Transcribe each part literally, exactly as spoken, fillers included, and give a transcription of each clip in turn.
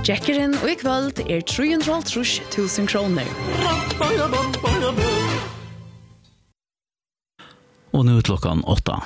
Jackerin og I kvöld er tre hundre og halvtreds tusen kroner. Og nu klockan åtta.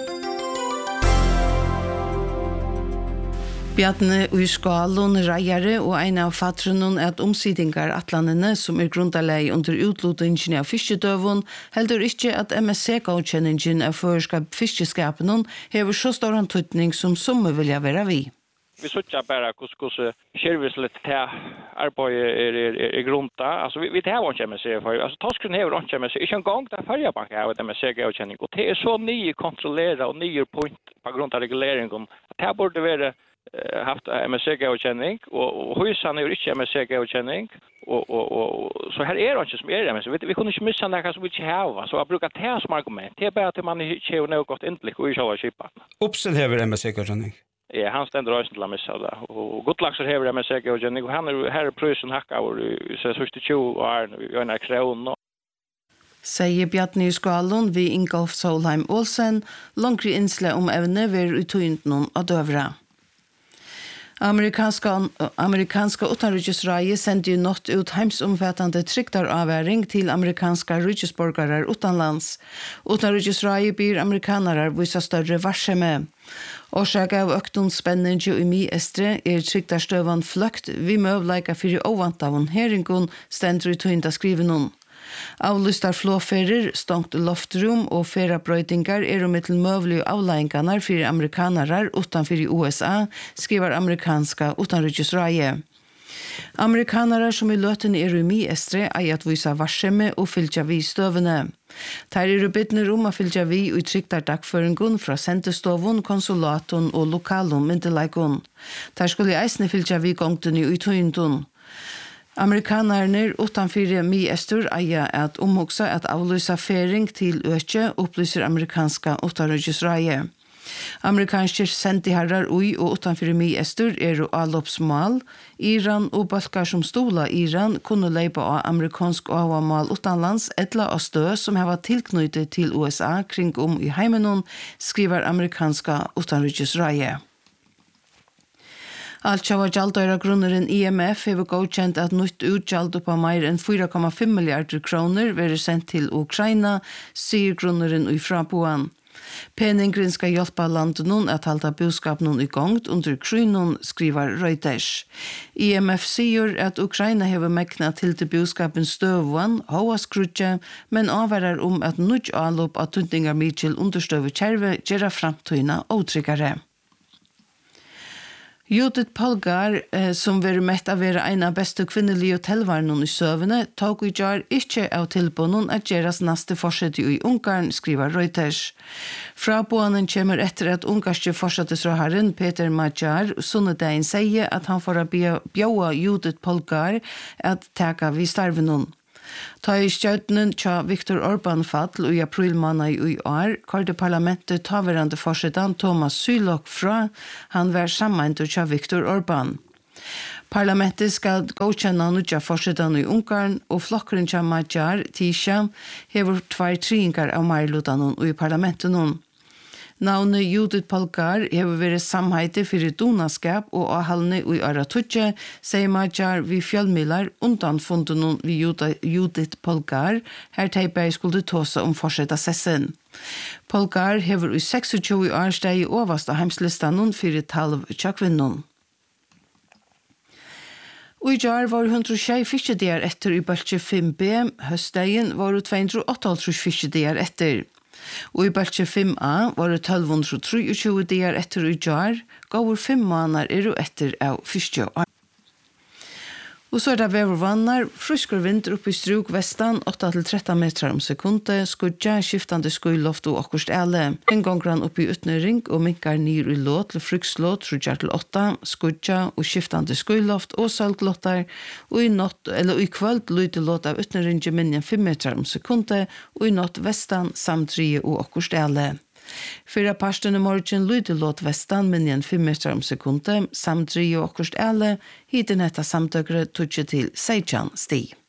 Bjarne i Skalon reiere og en av fattrunnen at omsidingar atlandene som er grundalei under utlutingen av fiskedøven heldur ikke at M S C-godkjenningen av føreskap fiskeskapen hever så stor antydning som somme vilja være vi. Vi söker bara hur serviceligt det arbetet är är är grunta. Alltså vi vi det har inte med sig för alltså tasken har inte med sig. Inte en gång där förra bank har det med sig godkänning och det är så ny kontrollera och ny point på grund av regleringen. Det borde vara haft M S C-godkänning och husen är ju inte M S C-godkänning och och och så här är det inte som är det men så vi vi kunde inte missa det som vi inte har så jag brukar ta som argument det är bara att man inte har något inblick och i själva skipa. Uppsel har M S C-godkänning. Ja, han ständer rösten till att missa det. Och Gotlaxer har det med sig godkänning och han är här är pröjsen hacka och så sextio år i en extreon. Säger Bjarne i Skalon vid Ingolf Solheim Olsen, långre insle om evne ver utøynden av døvra. Amerikanska amerikanska utanriksraje sendte ju något ut heimsomfattande trycktaravering till amerikanska riksborgare utanlands. Utanriksraje ber amerikanare visa större varseme. Orsaka av öktun spänning i mi estre er trycktarstøvan fløkt vi møvleika fyrir ovantavun heringun stendur i tøynda skrivenon. Avlystar flåferer, stongt loftrum og ferabrøytingar er om mittel møvlig avleiingarnar fyrir amerikanarar utanfyr i U S A, skriver amerikanska utanriksraje. Amerikanarar som i løten er i mi estre er at visa varseme og fylgja vi støvene. Der er bytner om å fylgja vi og tryktar dagføringun fra sentestovun, konsulaton og lokalum myndelaikun. Der skulle eisne fylgja vi gongtun i utøyndun. Amerikanerne utanfyr mi estur eier at omhugsa at avlysa fering til økje opplyser amerikanska utanriksraje. Amerikanske sentiherrar ui og utanfyr mi estur er allopsmal. Iran og balkar som stola Iran kunne leipa av amerikansk avamal utanlands etla av stø som hava tilknyttet til U S A kring om i heimenon, skriver amerikanska utanriksraje. Altsjava gjaldøyra grunneren I M F hever godkjent at nytt utgjald på mer enn fire komma fem milliarder kroner være sendt til Ukraina, sier grunneren i fraboan. Peningren skal hjelpe landet at halda budskapen i gongt under krynon, skriver Reuters. I M F sier at Ukraina hever mekna til til budskapen støvuan, hoa skrutje, men avverar om at nødt avlop av tuntingar Mitchell understøve kjerve gjerra framtøyna åtryggare. Judith Polgar, eh, som var mett av være en av beste kvinnelige hotellvarene i søvene, tog i jar ikke av tilbånden at gjeras neste forsett i Ungarn, skriver Reuters. Fra boanen kommer etter at ungarske forsettesråharen Peter Magyar sunnedeien sier at han får bjøa Judith Polgar at teka vid starvenen. Ta i stjøtnen tja Viktor Orbán fall i april måned i år, kørte parlamentet taverande forsetan Thomas Sylok fra han var sammendt tja Viktor Orbán. Parlamentet skal godkjenne nudja forsetan i Ungarn, og flokkeren tja Magyar, Tisha, hever tvær triingar av Marludanon i parlamentet nun. Navnet Judith Polgar hever vært samheite fyrir donaskap og avhalne i Aratutje, sier Magyar vi fjallmillar undanfundenon vi Judith Polgar, her teipei skulle tåse om forsetta sessen. Polgar hever i tjueseks år steg i overst av heimslistanon fyrir talv tjakvinnon. Og i jar var hundre og tjei fiskedier etter i Bøltje fem B, høstdagen var to hundre og åtte fiskedier etter. Og i Bøltje fem A var det tolv hundre og tjuetre dier etter i jar, gav fem måneder er etter av fiskjø. Og så er det vevervannar, frusker vinter opp i struk vestan, åtte til tretton meter om sekunde, skudja, skiftande skuiloft og akkurst ele. En gang grann opp i utnøring og minkar nir i låt til frukslåt, trudjar til åtta, skudja og skiftande skuiloft og saltlåttar, og i natt, eller i kvöld lyder låt av utnøring minne fem meter om sekunde, og i natt vestan, samtrie og akkurst ele. Fyra parsten i morgen lyder låt vestan minne fem meter om sekunde, samtrie og akkurst ele, hiten etta samtøkere tutsi til seksten sti.